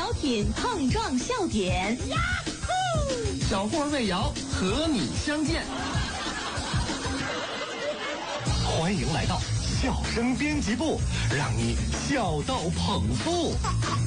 小品碰撞笑点，呀呼！ 小霍魏瑶和你相见。 欢迎来到笑声编辑部，让你笑到捧腹。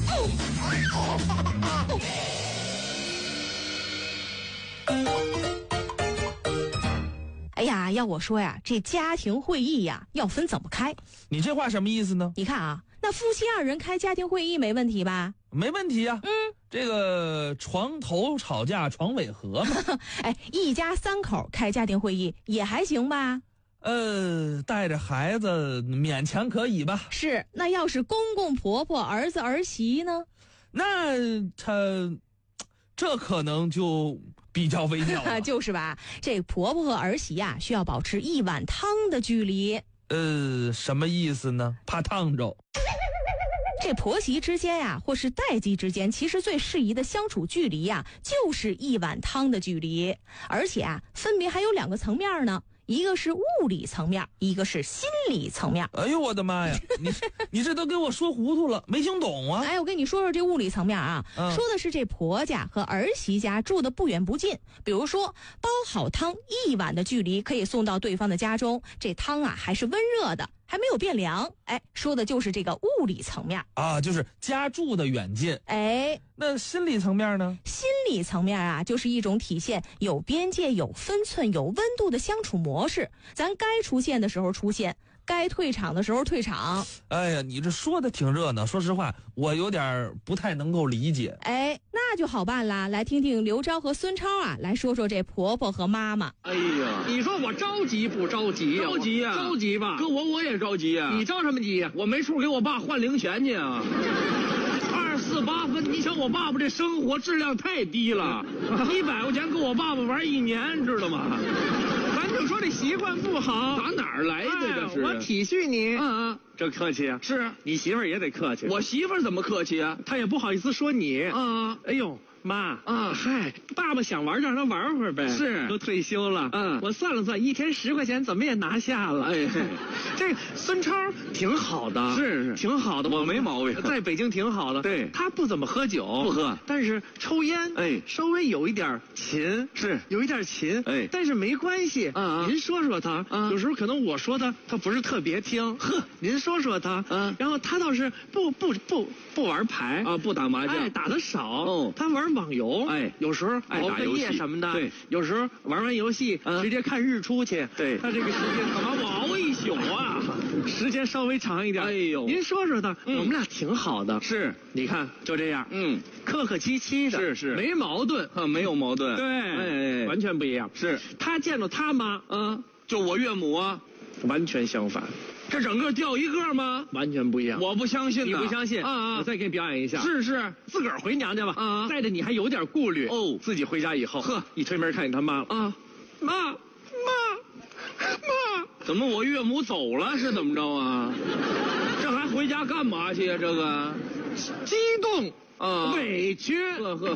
哎呀，要我说呀，这家庭会议呀，要分怎么开。 你这话什么意思呢？ 你看啊，那夫妻2人开家庭会议没问题吧？ 没问题呀。这个床头吵架床尾和嘛。 哎，一家3口开家庭会议也还行吧？ 带着孩子勉强可以吧。 是，那要是公公婆婆儿子儿媳呢？ 那这可能就比较微妙了。 就是吧，这婆婆和儿媳呀，需要保持1碗汤的距离。 什么意思呢？怕烫着。 这婆媳之间呀，或是代际之间，其实最适宜的相处距离呀，就是1碗汤的距离。而且啊，分别还有2个层面呢。一个是物理层面，一个是心理层面。 哎呦我的妈呀，你这都给我说糊涂了，没听懂啊。 哎，我跟你说说这物理层面啊，说的是这婆家和儿媳家住的不远不近，比如说煲好汤1碗的距离可以送到对方的家中，这汤啊还是温热的，还没有变凉。哎，说的就是这个物理层面啊，就是家住的远近。 哎， 那心理层面呢？ 心理层面啊，就是一种体现有边界、有分寸、有温度的相处模式。咱该出现的时候出现，该退场的时候退场。 哎呀，你这说的挺热闹，说实话，我有点不太能够理解。 哎，那就好办啦，来听听刘钊和孙超啊，来说说这婆婆和妈妈。 哎呀，你说我着急不着急呀？着急呀，着急吧？哥，我也着急呀。你着什么急呀？我没处给我爸换零钱去啊。248分，你想我爸爸这生活质量太低了，100块钱跟我爸爸玩1年，知道吗？ 咱就说这习惯不好， 打哪儿来的这是？ 我体恤你。 这客气啊。是你媳妇儿也得客气。 我媳妇儿怎么客气啊？ 她也不好意思说你。哎呦，妈嗨，爸爸想玩就让他玩会儿呗。 是， 都退休了。我算了算，1天10块钱怎么也拿下了。 哎， 这孙超挺好的， 是挺好的， 我没毛病， 在北京挺好的。 对， 他不怎么喝酒， 不喝， 但是抽烟，稍微有一点勤， 是有一点勤，但是没关系。您说说他，有时候可能我说他不是特别听。您说说他，然后他倒是不玩牌啊，不打麻将， 打得少。他玩网游，有时候爱打游戏什么的。 对， 有时候玩完游戏直接看日出去。 对， 他这个时间干嘛我熬一宿啊？时间稍微长一点。 哎呦， 您说说他，我们俩挺好的。 是， 你看就这样，客客气气的， 是没矛盾没有矛盾。 对，完全不一样。 是他见到他妈， 就我岳母啊， 完全相反。 这整个掉一个吗？ 完全不一样。 我不相信。 你不相信啊？ 我再给你表演一下。 是， 自个儿回娘家吧。带着你还有点顾虑自己回家以后，一推门看见他妈了妈， 怎么我岳母走了是怎么着啊？这还回家干嘛去呀？这个激动委屈。